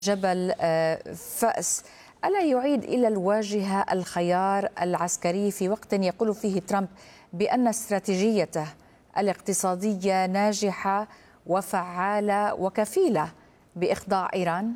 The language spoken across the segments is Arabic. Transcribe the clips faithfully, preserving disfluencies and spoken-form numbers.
جبل آه، فأس ألا يعيد إلى الواجهة الخيار العسكري في وقت يقول فيه ترامب بأن استراتيجيته الاقتصادية ناجحة وفعالة وكفيلة بإخضاع إيران؟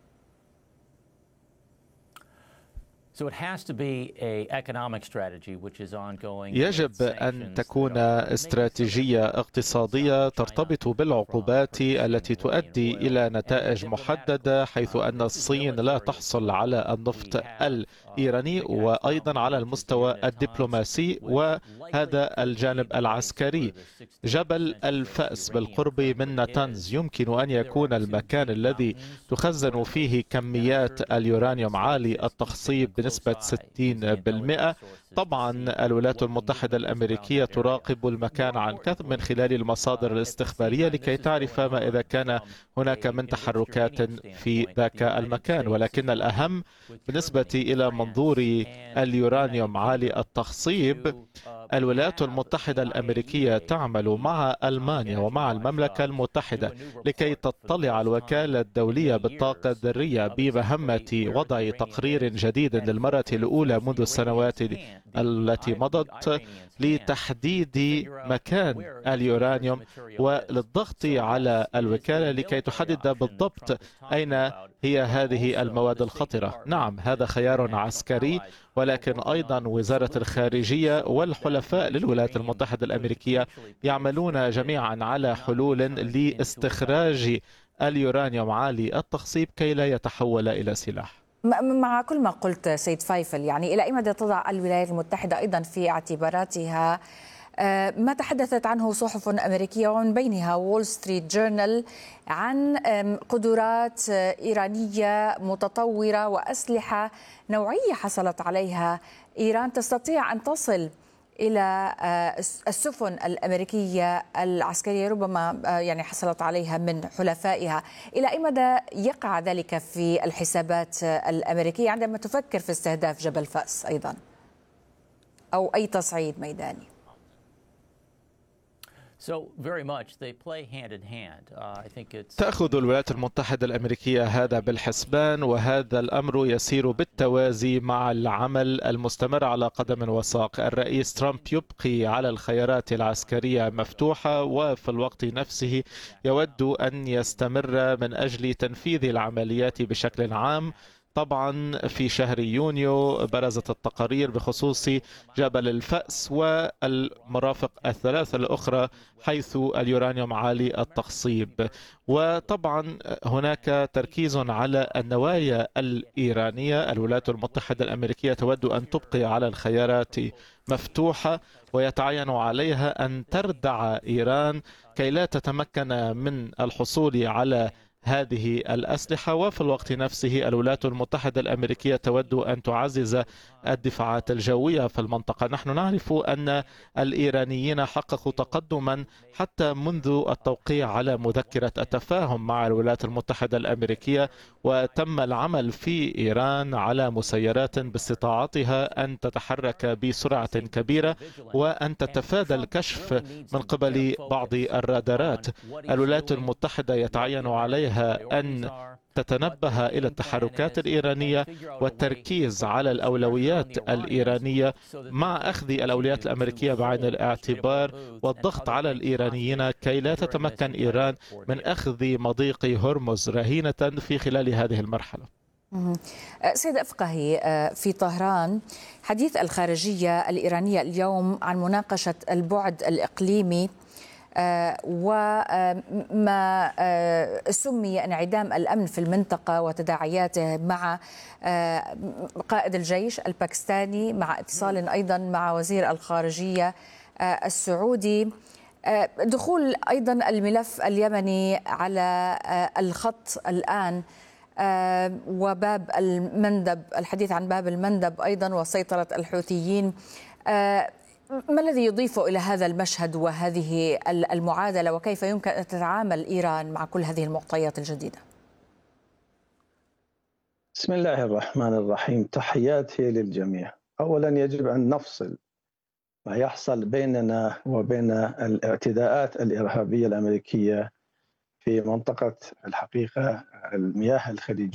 يجب أن تكون استراتيجية اقتصادية ترتبط بالعقوبات التي تؤدي إلى نتائج محددة، حيث أن الصين لا تحصل على النفط الإيراني، وأيضا على المستوى الدبلوماسي وهذا الجانب العسكري. جبل الفأس بالقرب من ناتنز يمكن أن يكون المكان الذي تخزن فيه كميات اليورانيوم عالي التخصيب بنسبة ستين بالمئة. طبعا الولايات المتحدة الأمريكية تراقب المكان عن كثب من خلال المصادر الاستخبارية لكي تعرف ما إذا كان هناك من تحركات في ذاك المكان، ولكن الأهم بالنسبة إلى منظور اليورانيوم عالي التخصيب، الولايات المتحدة الأمريكية تعمل مع ألمانيا ومع المملكة المتحدة لكي تطلع الوكالة الدولية بالطاقة الذرية بمهمة وضع تقرير جديد للمرة الأولى منذ السنوات التي مضت لتحديد مكان اليورانيوم وللضغط على الوكالة لكي تحدد بالضبط أين هي هذه المواد الخطرة. نعم، هذا خيار عسكري، ولكن أيضا وزارة الخارجية والحلفاء للولايات المتحدة الأمريكية يعملون جميعا على حلول لاستخراج اليورانيوم عالي التخصيب كي لا يتحول إلى سلاح. مع كل ما قلت سيد فيفل، يعني إلى أي مدى تضع الولايات المتحدة أيضا في اعتباراتها ما تحدثت عنه صحف أمريكية ومن بينها وول ستريت جورنال عن قدرات إيرانية متطورة وأسلحة نوعية حصلت عليها إيران تستطيع أن تصل إلى السفن الأمريكية العسكرية ربما يعني حصلت عليها من حلفائها؟ إلى أي مدى يقع ذلك في الحسابات الأمريكية عندما تفكر في استهداف جبل فأس أيضا أو أي تصعيد ميداني؟ تأخذ الولايات المتحدة الأمريكية هذا بالحسبان، وهذا الأمر يسير بالتوازي مع العمل المستمر على قدم وساق. الرئيس ترامب يبقي على الخيارات العسكرية مفتوحة، وفي الوقت نفسه يود أن يستمر من أجل تنفيذ العمليات بشكل عام. طبعا في شهر يونيو برزت التقارير بخصوص جبل الفأس والمرافق الثلاثة الأخرى حيث اليورانيوم عالي التخصيب، وطبعا هناك تركيز على النوايا الإيرانية. الولايات المتحدة الأمريكية تود أن تبقي على الخيارات مفتوحة، ويتعين عليها أن تردع إيران كي لا تتمكن من الحصول على هذه الأسلحة. وفي الوقت نفسه الولايات المتحدة الأمريكية تود أن تعزز الدفاعات الجوية في المنطقة. نحن نعرف أن الإيرانيين حققوا تقدما حتى منذ التوقيع على مذكرة التفاهم مع الولايات المتحدة الأمريكية، وتم العمل في إيران على مسيرات باستطاعتها أن تتحرك بسرعة كبيرة وأن تتفادى الكشف من قبل بعض الرادارات. الولايات المتحدة يتعين عليها أن تتنبه إلى التحركات الإيرانية والتركيز على الأولويات الإيرانية مع أخذ الأولويات الأمريكية بعين الاعتبار والضغط على الإيرانيين كي لا تتمكن إيران من أخذ مضيق هرمز رهينة في خلال هذه المرحلة. سيد أفقهي، في طهران حديث الخارجية الإيرانية اليوم عن مناقشة البعد الإقليمي وما سمي انعدام الأمن في المنطقة وتداعياته مع قائد الجيش الباكستاني، مع اتصال أيضا مع وزير الخارجية السعودي، دخول أيضا الملف اليمني على الخط الآن وباب المندب، الحديث عن باب المندب أيضا وسيطرة الحوثيين. ما الذي يضيف إلى هذا المشهد وهذه المعادلة، وكيف يمكن أن تتعامل إيران مع كل هذه المعطيات الجديدة؟ بسم الله الرحمن الرحيم، تحياتي للجميع. أولا يجب أن نفصل ما يحصل بيننا وبين الاعتداءات الإرهابية الأمريكية في منطقة الحقيقة المياه الخليجية